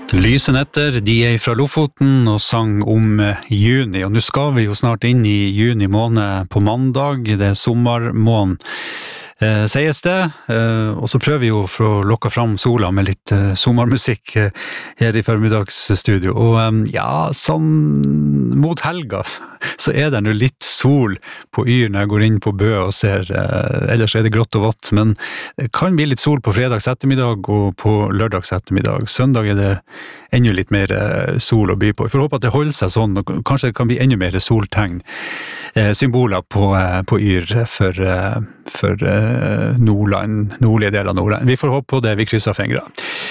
Lyse netter, de fra Lofoten og sang om juni, og nå skal vi jo snart inn i juni måned på mandag, det sommermåned, sies det, og så prøver vi jo for å lokke fram sola med litt sommermusikk her i formiddagsstudio, og ja, sånn mot helga så det nå litt sol på yr når jeg går inn på Bø og ser, ellers det grått og vått, men det kan bli litt sol på fredags ettermiddag og på lørdags ettermiddag. Søndag det enda litt mer sol å by på. Vi får håpe at det holder seg sånn, og kanskje det kan bli enda mer soltegn, symboler på yr for Nordland, nordlige del av Nordland. Vi får håpe på det, vi krysser fingre.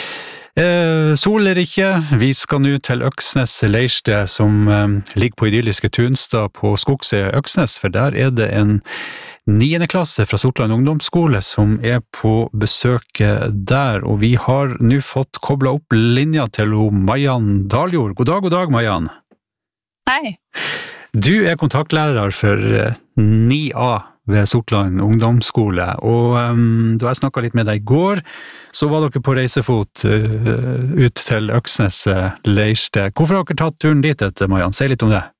Sol ikke, vi skal nå til Øksnes Leirste, som ligger på idylliske Tunstad på Skogsøy Øksnes, for der det en 9. klasse fra Sortland ungdomsskole som på besøk der, og vi har nå fått koblet opp linja til Mariann Daljord. God dag, Mariann. Hei. Du kontaktlærer for 9A ved Sortland ungdomsskole, og da jeg snakket litt med deg I går, så var dere på reisefot ut til Øksnes Leirste. Hvorfor har dere tatt turen dit etter, Mariann? Si litt om det.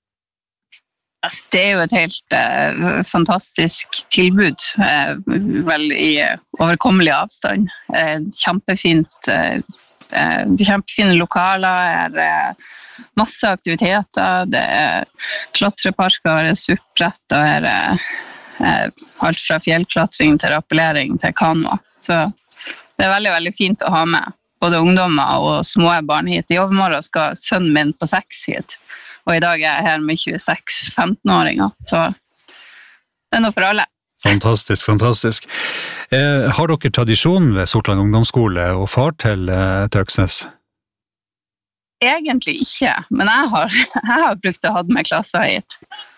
Altså, det jo et helt fantastisk tilbud, vel I overkommelig avstand. Kjempefint, kjempefine lokaler, masse aktiviteter, det klatreparker, surfbrett, og alt fra fjellklatring til rappellering til kanoa. Så det veldig, veldig fint å ha med både ungdommer og små barn hit. I overmorgen skal sønnen min på 6 hit, og I dag jeg her med 26 15-åringer. Så det noe for alle. Fantastisk, fantastisk. Har dere tradisjon ved Sortland ungdomsskole og far til Øksnes? Egentlig ikke, men jeg har brukt å ha med klasser hit.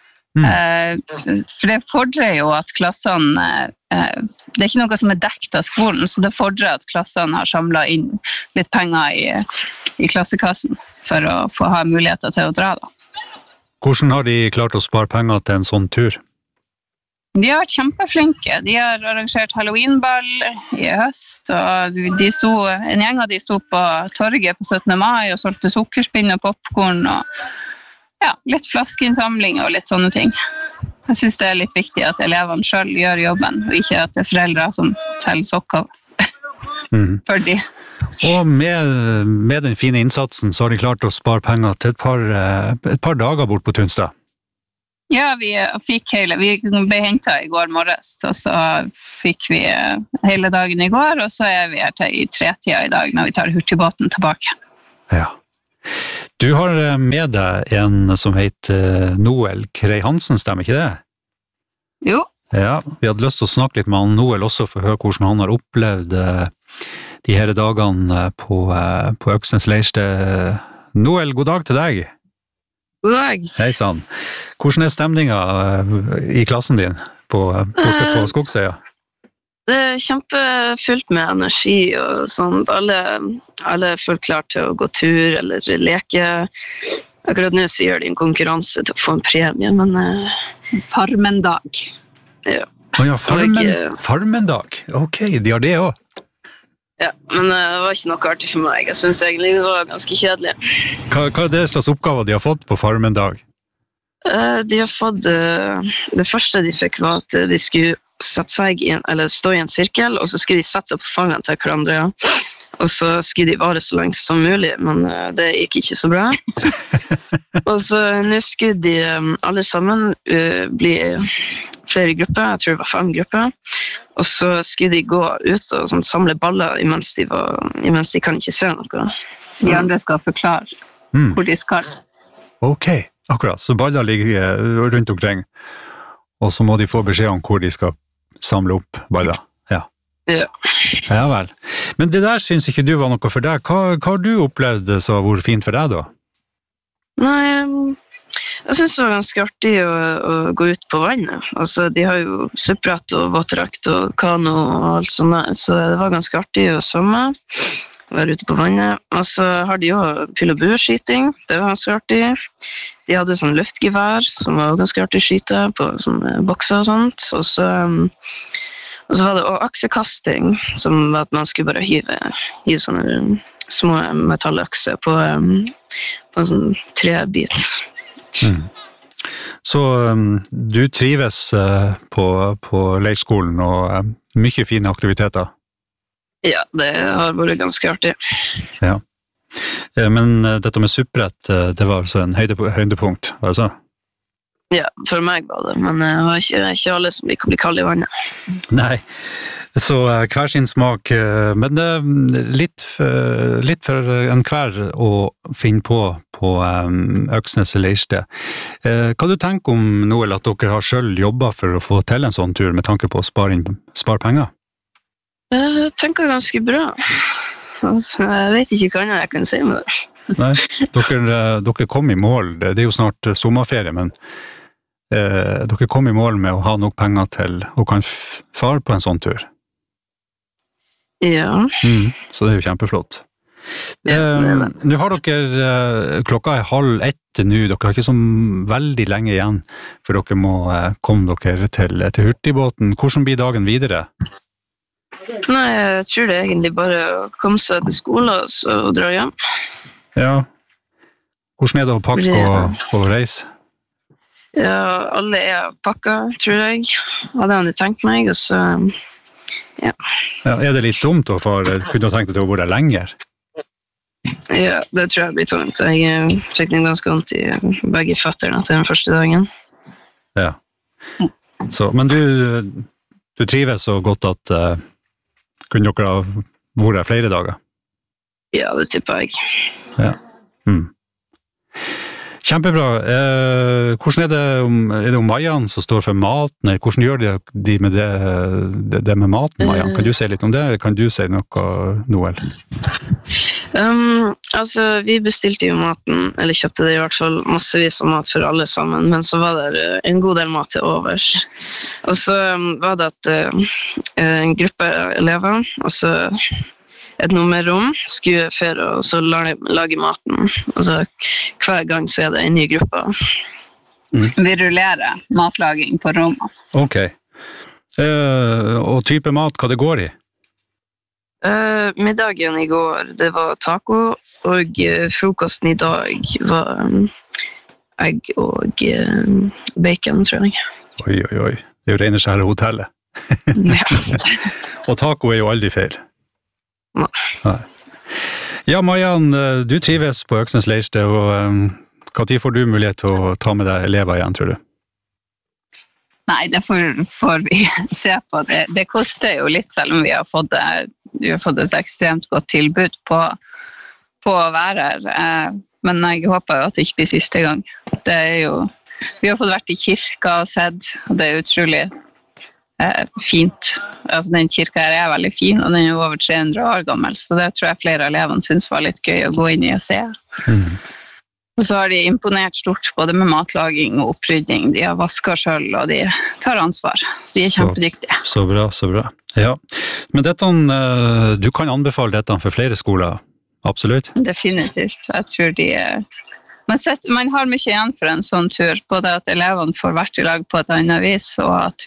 For det fordrer jo at klassene, det ikke noe som dekt av skolen, så det fordrer at klassene har samlet inn litt penger I klassekassen for å få ha muligheter til å dra da. Hvordan har de klart å spare penger til en sånn tur? De har vært kjempeflinke. De har arrangert Halloweenball I høst, og en gjeng av de sto på torget på 17. mai og solgte sukkerspinn og popcorn og litt flaskeinnsamling og litt sånne ting. Jeg synes det litt viktig at elevene selv gjør jobben, og ikke at det foreldre som teller sokker for de. Og med den fine innsatsen så har de klart å spare penger til et par dager bort på Tunstad. Ja, vi ble hentet I går morges, og så fikk vi hele dagen I går, og så vi her til I 3-tida I dag når vi tar hurtigbåten tilbake. Ja. Du har med deg en som heter Noel Krei Hansen, stemmer ikke det? Jo. Ja, vi hadde lyst til å snakke litt med han Noel også for å høre hvordan han har opplevd de her dagene på Øksnes Leirste. Noel, god dag til deg. God dag. Hei sann. Hvordan stemningen I klassen din borte på Skogsøya? Det kjempefullt med energi og sånt. Alle er fullt klar til å gå tur eller leke. Akkurat nå så gjør de en konkurranse til å få en premie, men Farmendag. Ja. Ja, Farmendag. Ok, de har det også. Ja, men det var ikke noe artig for meg. Jeg synes egentlig det var ganske kjedelig. Hva det slags oppgaver de har fått på Farmendag? De har fått, det første de fikk var at de skulle sette seg eller stå I en sirkel, og så skulle de sette seg på fangene til hverandre, og så skulle de vare så langt som mulig, men det gikk ikke så bra. Og så nå skulle de alle sammen bli flere grupper, jeg tror det var 5 grupper, og så skulle de gå ut og sånn, samle baller imens de kan ikke se noe. De andre skal forklare hvor de skal. Ok, akkurat, så baller ligger rundt omkring, og så må de få beskjed om hvor de skal samle opp baller. Ja. Ja vel. Men det der synes ikke du var noe for deg. Hva har du opplevd så var fint for deg da? Nei, jeg synes det var ganske artig å gå ut på vannet. Altså, de har jo supprett og våtdrakt og kano og alt sånt, så det var ganske artig å svømme. Være ute på vannet. Og så har de jo pil- og bueskyting. Det var ganske artig. De hadde sånn luftgevær som var ganske artig å skyte på sånne bokser og sånt. Og så var det også aksekasting, som var at man skulle bare hive sånne små metalløkser på en sånn trebit. Så du trives på leirskolen og mye fine aktiviteter? Ja, det har vært ganske artig. Ja. Men dette med suppbrett, det var altså en høydepunkt, var det så? Ja, for meg var det, men det var ikke alle som liker å bli kald i vannet. Nei, så hver sin smak, men litt for en hver å finne på Øksnes leirsted. Hva du tenker om, Noel, at dere har selv jobbet for å få til en sånn tur med tanke på å spare penger? Jeg tenker ganske bra. Altså, jeg vet ikke hva annet jeg kan si med det. Nei, dere kom i mål, det er jo snart sommerferie, men dere kom i mål med å ha nok penger til å kan fare på en sånn tur. Ja. Så det er jo kjempeflott. Ja, Nå har dere, klokka er 12:30 nå, dere har ikke så veldig lenge igjen, for dere må komme dere til hurtigbåten. Hvordan blir dagen videre? Nei, jeg tror det er egentlig bare å komme seg til skole og så dra hjem. Ja. Hvordan er det å pakke og reise? Ja, alle er pakket, tror jeg. Hva det hadde jeg tenkt meg, og så, ja. Ja, er det litt dumt å fare? Kunne du tenkt deg å være der lenger? Ja, det tror jeg blir tungt. Jeg fikk den ganske vondt i begge føtterne til den første dagen. Ja. Så, men du trives så godt at kunne dere ha vært der flere dager? Ja, det tipper jeg. Ja. Kjempebra. Hvordan er det om Majan som står for maten? Hvordan gjør de med det med maten, Majan? Kan du si litt om det? Kan du si noe, Noel? Altså, vi bestilte jo maten, eller kjøpte det i hvert fall massevis av mat for alle sammen, men så var det en god del mat til overs. Og så var det at en gruppe elever, altså et nummerrom, skulle føre og så lage maten. Altså hver gang så er det en ny gruppe. Vi rullerer matlaging på rommet. Ok. Og type mat, hva det går i? Middagen i går, det var taco, og frokosten i dag var egg og bacon, tror jeg. Oi. Det er jo rene skjære hotellet. Ja. Og taco er jo aldri feil. Nei. Ja, Majan, du trives på Øksnes leirsted, og hva tid får du mulighet til å ta med deg elever igjen, tror du? Nei, det får vi se på. Det koster jo litt, selv om vi har fått et ekstremt godt tilbud på å være her. Men jeg håper jo at det ikke blir siste gang. Det er jo, vi har fått vært i kirka og sett, og det er utrolig fint. Altså, den kirka her er veldig fin, og den er jo over 300 år gammel, så det tror jeg flere av elevene synes var litt gøy å gå inn i og se. Og så har de imponert stort både med matlaging og opprydding. De har vasket selv, og de tar ansvar. De er kjempedyktige. Så bra. Ja. Men du kan anbefale dette for flere skoler, absolutt? Definitivt. Jeg tror man har mye igjen for en sånn tur, både at elevene får vært i lag på et annet vis, og at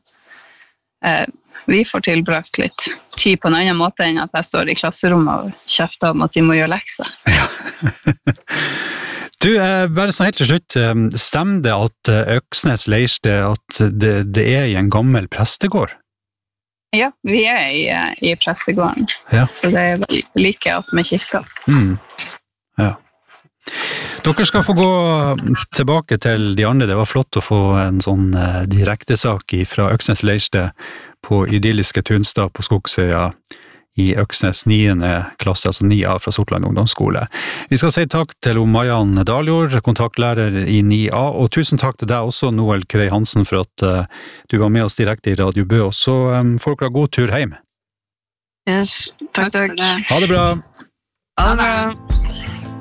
vi får tilbrakt litt tid på en annen måte enn at jeg står i klasserommet og kjefter om at de må gjøre lekser. Ja. Du, bare sånn helt til slutt, stemmer det at Øksnes leirsted, at det er i en gammel prestegård? Ja, vi er i prestegården, ja. Så det er like at med kirka. Ja. Dere skal få gå tilbake til de andre. Det var flott å få en sånn direkte sak fra Øksnes leirsted på idylliske Tunstad på Skogsøya i Øksnes 9. klasse, altså 9A fra Sortland ungdomsskole. Vi skal si takk til Majan Daljord, kontaktlærer i 9A, og tusen takk til deg også, Noel Krei Hansen, for at du var med oss direkte i Radio Bø, og så får dere god tur hjem. Yes, takk. Ha det bra! Ha det bra!